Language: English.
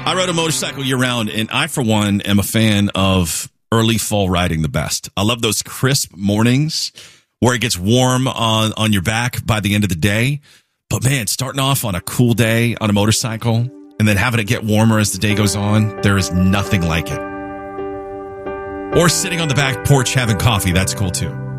I rode a motorcycle year round, and I, for one, am a fan of early fall riding the best. I love those crisp mornings where it gets warm on your back by the end of the day. But man, starting off on a cool day on a motorcycle and then having it get warmer as the day goes on, there is nothing like it. Or sitting on the back porch having coffee, that's cool too.